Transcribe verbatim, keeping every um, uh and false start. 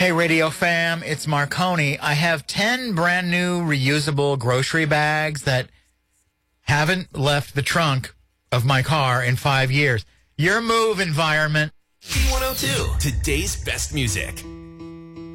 Hey, Radio Fam, it's Marconi. I have ten brand new reusable grocery bags that haven't left the trunk of my car in five years. Your move, environment. B one oh two, today's best music.